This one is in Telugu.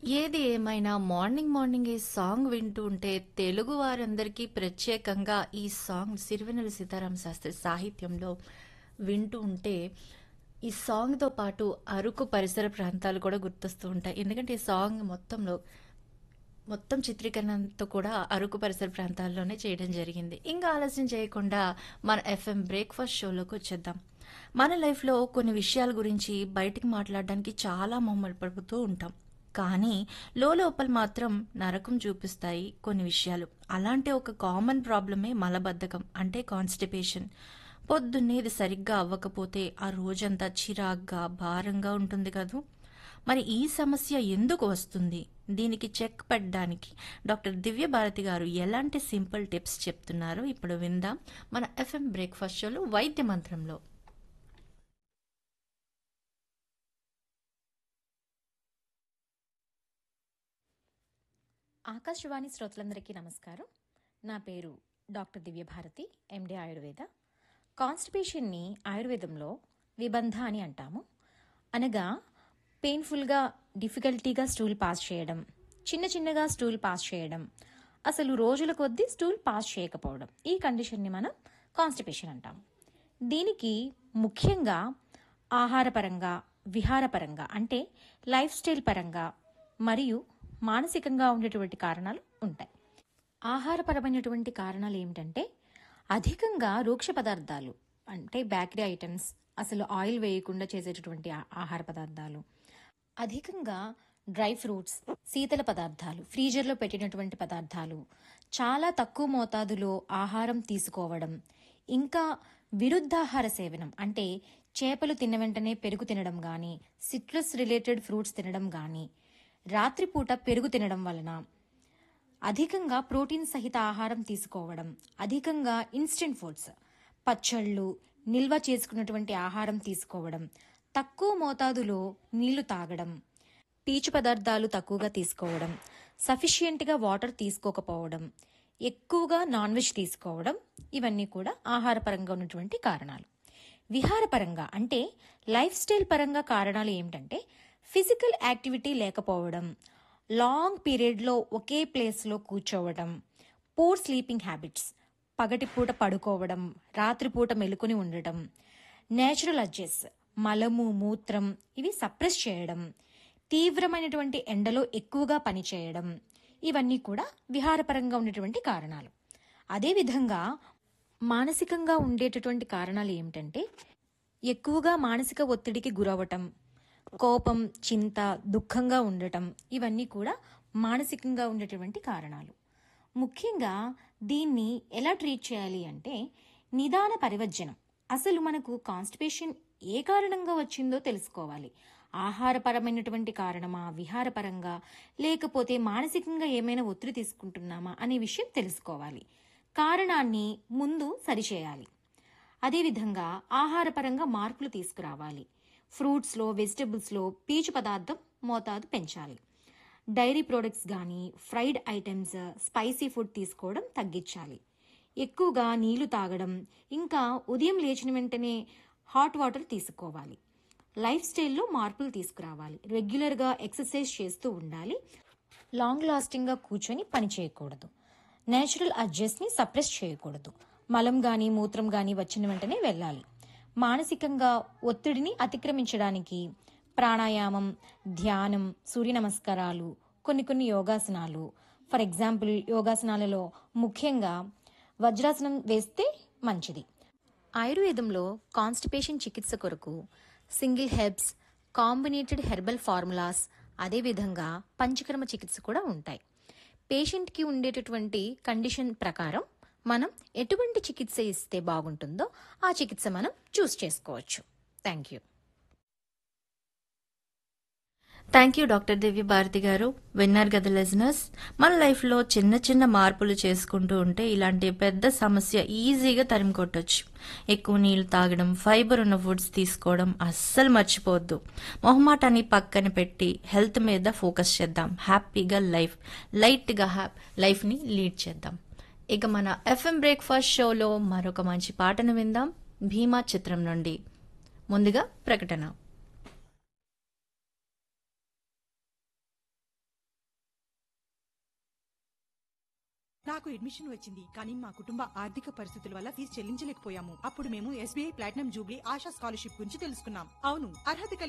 ఏది ఏమైనా మార్నింగ్ ఈ సాంగ్ వింటూ ఉంటే తెలుగు వారందరికీ ప్రత్యేకంగా ఈ సాంగ్ సిరివెన్నెల సీతారామ శాస్త్రి సాహిత్యంలో వింటూ ఉంటే ఈ సాంగ్తో పాటు అరకు పరిసర ప్రాంతాలు కూడా గుర్తొస్తూ ఉంటాయి. ఎందుకంటే ఈ సాంగ్ మొత్తం చిత్రీకరణతో కూడా అరకు పరిసర ప్రాంతాల్లోనే చేయడం జరిగింది. ఇంకా ఆలస్యం చేయకుండా మన ఎఫ్ఎం బ్రేక్ఫాస్ట్ షోలోకి వచ్చేద్దాం. మన లైఫ్లో కొన్ని విషయాల గురించి బయటికి మాట్లాడడానికి చాలా మొహమాట పడుతూ ఉంటాం. కానీ లోపల మాత్రం నరకం చూపిస్తాయి కొన్ని విషయాలు. అలాంటి ఒక కామన్ ప్రాబ్లమే మలబద్ధకం అంటే కాన్స్టిపేషన్. పొద్దున్నే ఇది సరిగ్గా అవ్వకపోతే ఆ రోజంతా చిరాగ్గా భారంగా ఉంటుంది కదూ. మరి ఈ సమస్య ఎందుకు వస్తుంది? దీనికి చెక్ పెట్టడానికి డాక్టర్ దివ్య భారతి గారు ఎలాంటి సింపుల్ టిప్స్ చెప్తున్నారో ఇప్పుడు విందాం మన ఎఫ్ఎం బ్రేక్ఫాస్ట్ షోలో వైద్య మంత్రంలో. ఆకాశవాణి శ్రోతలందరికీ నమస్కారం. నా పేరు డాక్టర్ దివ్యభారతి, ఎండి ఆయుర్వేద. కాన్స్టిపేషన్ని ఆయుర్వేదంలో విబంధ అని అంటాము. అనగా పెయిన్ఫుల్గా, డిఫికల్టీగా స్టూల్ పాస్ చేయడం, చిన్నగా స్టూల్ పాస్ చేయడం, అసలు రోజుల కొద్దీ స్టూల్ పాస్ చేయకపోవడం, ఈ కండిషన్ని మనం కాన్స్టిపేషన్ అంటాము. దీనికి ముఖ్యంగా ఆహారపరంగా, విహారపరంగా అంటే లైఫ్ స్టైల్ పరంగా మరియు మానసికంగా ఉండేటువంటి కారణాలు ఉంటాయి. ఆహారపరమైనటువంటి కారణాలు ఏమిటంటే అధికంగా రూక్ష పదార్థాలు అంటే బేకరీ ఐటమ్స్, అసలు ఆయిల్ వేయకుండా చేసేటటువంటి ఆహార పదార్థాలు, అధికంగా డ్రై ఫ్రూట్స్, శీతల పదార్థాలు, ఫ్రీజర్లో పెట్టినటువంటి పదార్థాలు, చాలా తక్కువ మోతాదులో ఆహారం తీసుకోవడం, ఇంకా విరుద్ధాహార సేవనం అంటే చేపలు తిన్న వెంటనే పెరుగు తినడం కానీ, సిట్రస్ రిలేటెడ్ ఫ్రూట్స్ తినడం కానీ, రాత్రిపూట పెరుగు తినడం వలన, అధికంగా ప్రోటీన్ సహిత ఆహారం తీసుకోవడం, అధికంగా ఇన్స్టెంట్ ఫుడ్స్, పచ్చళ్ళు, నిల్వ చేసుకున్నటువంటి ఆహారం తీసుకోవడం, తక్కువ మోతాదులో నీళ్లు తాగడం, పీచు పదార్థాలు తక్కువగా తీసుకోవడం, సఫిషియెంట్గా వాటర్ తీసుకోకపోవడం, ఎక్కువగా నాన్ వెజ్ తీసుకోవడం, ఇవన్నీ కూడా ఆహారపరంగా ఉన్నటువంటి కారణాలు. విహారపరంగా అంటే లైఫ్ స్టైల్ పరంగా కారణాలు ఏమిటంటే ఫిజికల్ యాక్టివిటీ లేకపోవడం, లాంగ్ పీరియడ్లో ఒకే ప్లేస్లో కూర్చోవడం, పూర్ స్లీపింగ్ హ్యాబిట్స్, పగటిపూట పడుకోవడం, రాత్రిపూట మెలుకుని ఉండటం, నేచురల్ అడ్జెస్, మలము, మూత్రం ఇవి సప్రెస్ చేయడం, తీవ్రమైనటువంటి ఎండలో ఎక్కువగా పనిచేయడం, ఇవన్నీ కూడా విహారపరంగా ఉండేటువంటి కారణాలు. అదేవిధంగా మానసికంగా ఉండేటటువంటి కారణాలు ఏమిటంటే ఎక్కువగా మానసిక ఒత్తిడికి గురవటం, కోపం, చింత, దుఃఖంగా ఉండటం, ఇవన్నీ కూడా మానసికంగా ఉండేటువంటి కారణాలు. ముఖ్యంగా దీన్ని ఎలా ట్రీట్ చేయాలి అంటే నిదాన పరివర్జనం. అసలు మనకు కాన్స్టిపేషన్ ఏ కారణంగా వచ్చిందో తెలుసుకోవాలి. ఆహారపరమైనటువంటి కారణమా, విహారపరంగా, లేకపోతే మానసికంగా ఏమైనా ఒత్తిడి తీసుకుంటున్నామా అనే విషయం తెలుసుకోవాలి. కారణాన్ని ముందు సరిచేయాలి. అదేవిధంగా ఆహారపరంగా మార్పులు తీసుకురావాలి. ఫ్రూట్స్లో, వెజిటబుల్స్లో పీచు పదార్థం మోతాదు పెంచాలి. డైరీ ప్రోడక్ట్స్ కానీ, ఫ్రైడ్ ఐటమ్స్, స్పైసీ ఫుడ్ తీసుకోవడం తగ్గించాలి. ఎక్కువగా నీళ్లు తాగడం, ఇంకా ఉదయం లేచిన వెంటనే హాట్ వాటర్ తీసుకోవాలి. లైఫ్ స్టైల్లో మార్పులు తీసుకురావాలి. రెగ్యులర్గా ఎక్సర్సైజ్ చేస్తూ ఉండాలి. లాంగ్ లాస్టింగ్గా కూర్చొని పని చేయకూడదు. నేచురల్ అడ్జస్ట్ని సప్రెస్ చేయకూడదు. మలం కానీ, మూత్రం కానీ వచ్చిన వెంటనే వెళ్ళాలి. మానసికంగా ఒత్తిడిని అతిక్రమించడానికి ప్రాణాయామం, ధ్యానం, సూర్య నమస్కారాలు, కొన్ని యోగాసనాలు. ఫర్ ఎగ్జాంపుల్ యోగాసనాలలో ముఖ్యంగా వజ్రాసనం వేస్తే మంచిది. ఆయుర్వేదంలో కాన్స్టిపేషన్ చికిత్స కొరకు సింగిల్ హెర్బ్స్, కాంబినేటెడ్ హెర్బల్ ఫార్ములాస్, అదేవిధంగా పంచకర్మ చికిత్స కూడా ఉంటాయి. పేషెంట్కి ఉండేటటువంటి కండిషన్ ప్రకారం మనం ఎటువంటి చికిత్స ఇస్తే బాగుంటుందో ఆ చికిత్స మనం చూస్ చేసుకోవచ్చు. థ్యాంక్ యూ డాక్టర్ దివ్య భారతి గారు. విన్నారు కదా లిజనర్స్, మన లైఫ్లో చిన్న మార్పులు చేసుకుంటూ ఉంటే ఇలాంటి పెద్ద సమస్య ఈజీగా తరిమి కొట్టొచ్చు. ఎక్కువ నీళ్లు తాగడం, ఫైబర్ ఉన్న ఫుడ్స్ తీసుకోవడం అస్సలు మర్చిపోవద్దు. మొహమాటాన్ని పక్కన పెట్టి హెల్త్ మీద ఫోకస్ చేద్దాం. హ్యాపీగా లైట్గా లైఫ్ని లీడ్ చేద్దాం. ఇక మన ఎఫ్ఎం బ్రేక్ఫాస్ట్ షోలో మరొక మంచి పాటను విందాం, భీమా చిత్రం నుండి. ముందుగా ప్రకటన. నాకు అడ్మిషన్ వచ్చింది కానీ మా కుటుంబ ఆర్థిక పరిస్థితుల వల్ల ఫీజు చెల్లించలేకపోయాము. అప్పుడు మేము SBI platinum Jubilee ASHA scholarship గురించి తెలుసుకున్నాం. అవును, అర్హత